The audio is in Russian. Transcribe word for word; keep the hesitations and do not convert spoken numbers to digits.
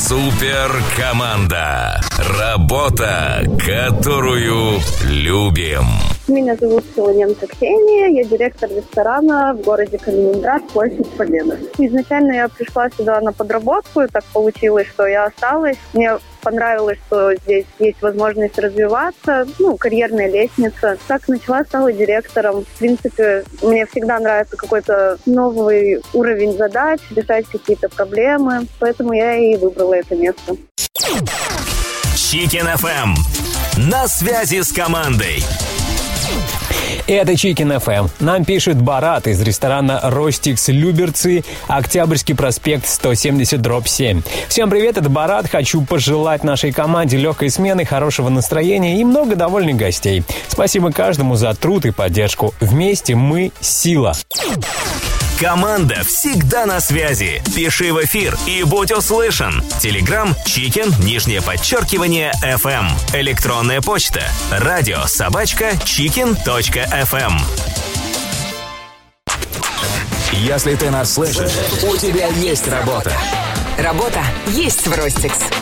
Суперкоманда. Работа, которую любим. Меня зовут Солоненко Ксения, я директор ресторана в городе Калининград, площадь Победы. Изначально я пришла сюда на подработку, и так получилось, что я осталась. Мне понравилось, что здесь есть возможность развиваться, ну, карьерная лестница. Так начала, стала директором. В принципе, мне всегда нравится какой-то новый уровень задач, решать какие-то проблемы, поэтому я и выбрала это место. Chicken эф эм. На связи с командой. Это Chicken эф эм. Нам пишет Барат из ресторана «Ростикс Люберцы», Октябрьский проспект сто семьдесят дробь семь. Всем привет, это Барат. Хочу пожелать нашей команде легкой смены, хорошего настроения и много довольных гостей. Спасибо каждому за труд и поддержку. Вместе мы сила. Команда всегда на связи. Пиши в эфир и будь услышан. Телеграм Chicken, нижнее подчеркивание, эф эм. Электронная почта. Радио собачка chicken точка эф эм. Если ты нас слышишь, у тебя есть работа. Работа есть в Ростикс.